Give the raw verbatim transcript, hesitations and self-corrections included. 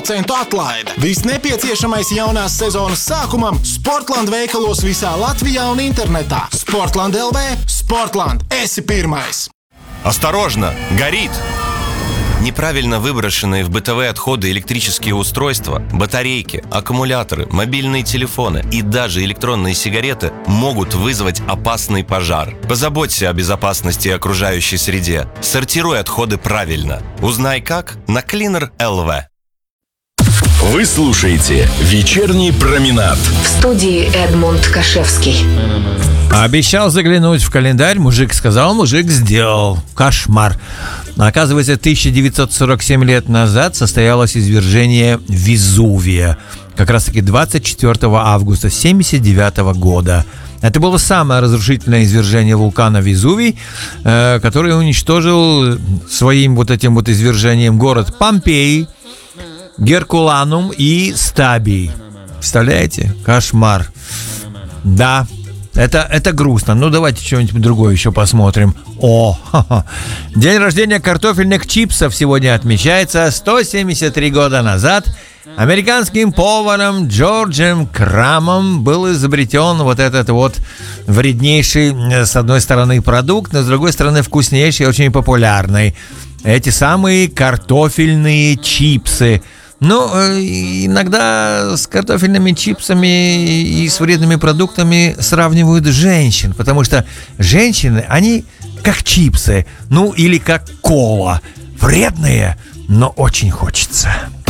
Centu atlaide. Viss nepieciešamais jaunās sezonas sākumam Sportland veikalos visā Latvijā un internetā. Sportland L V, Sportland, esi pirmais. Осторожно, горит! Неправильно выброшенные в бытовые отходы электрические устройства, батарейки, аккумуляторы, мобильные телефоны и даже электронные сигареты могут вызвать опасный пожар. Позаботься о безопасности окружающей среде. Сортируй отходы правильно. Узнай как на Cleaner эл ви. Вы слушаете «Вечерний променад». В студии Эдмунд Кашевский. Обещал заглянуть в календарь, мужик сказал, мужик сделал. Кошмар. Оказывается, тысяча девятьсот сорок семь лет назад состоялось извержение Везувия. Как раз-таки двадцать четвёртого августа семьдесят девятого года. Это было самое разрушительное извержение вулкана Везувий, э, который уничтожил своим вот этим вот извержением город Помпеи, Геркуланум и Стабий. Представляете? Кошмар. Да, это, это грустно. Ну, давайте что-нибудь другое еще посмотрим. О, ха-ха. День рождения картофельных чипсов сегодня отмечается. сто семьдесят три года назад американским поваром Джорджем Крамом был изобретен вот этот вот вреднейший, с одной стороны, продукт, но с другой стороны, вкуснейший и очень популярный. Эти самые картофельные чипсы. Ну, иногда с картофельными чипсами и с вредными продуктами сравнивают женщин, потому что женщины, они как чипсы, ну или как кола. Вредные, но очень хочется.